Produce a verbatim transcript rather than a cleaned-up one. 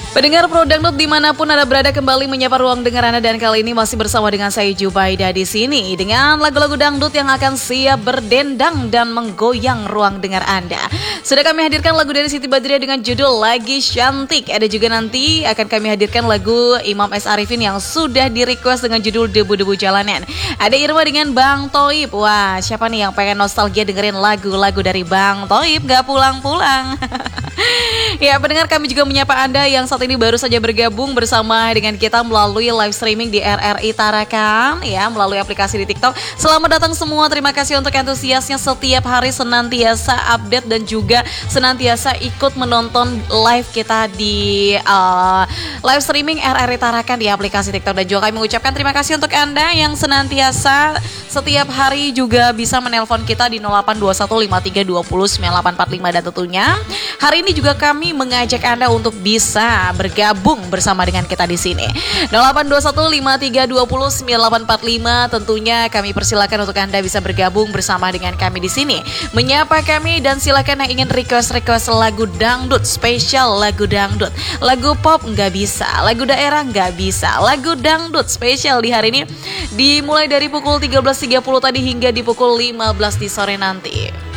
Pendengar Pro Dangdut dimanapun Anda berada, kembali menyapa ruang dengar Anda, dan kali ini masih bersama dengan saya Jubaida di sini dengan lagu-lagu dangdut yang akan siap berdendang dan menggoyang ruang dengar Anda. Sudah kami hadirkan lagu dari Siti Badriah dengan judul Lagi Cantik. Ada juga nanti akan kami hadirkan lagu Imam S. Arifin yang sudah di-request dengan judul Debu-Debu Jalanan. Ada Irma dengan Bang Toib. Wah, siapa nih yang pengen nostalgia dengerin lagu-lagu dari Bang Toib gak pulang-pulang? Ya, pendengar, kami juga menyapa Anda yang saat ini baru saja bergabung bersama dengan kita melalui live streaming di R R I Tarakan, ya, melalui aplikasi di TikTok. Selamat datang semua, terima kasih untuk antusiasnya setiap hari senantiasa update dan juga senantiasa ikut menonton live kita di uh, live streaming R R I Tarakan di aplikasi TikTok. Dan juga kami mengucapkan terima kasih untuk Anda yang senantiasa setiap hari juga bisa menelpon kita di nol delapan dua satu lima tiga dua nol sembilan delapan empat lima, dan tentunya hari ini juga kami mengajak Anda untuk bisa bergabung bersama dengan kita di sini. nol delapan dua satu lima tiga dua nol sembilan delapan empat lima, tentunya kami persilakan untuk Anda bisa bergabung bersama dengan kami di sini, menyapa kami, dan silakan yang ingin request-request lagu dangdut, spesial lagu dangdut, lagu pop nggak bisa, lagu daerah nggak bisa, lagu dangdut spesial di hari ini dimulai dari pukul tiga belas tiga puluh tadi hingga di pukul lima belas di sore nanti.